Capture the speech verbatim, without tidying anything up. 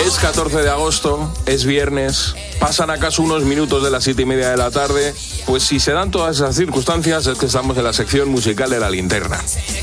Es catorce de agosto, es viernes, pasan acaso unos minutos de las siete y media de la tarde. Pues si se dan todas esas circunstancias es que estamos en la sección musical de La Linterna.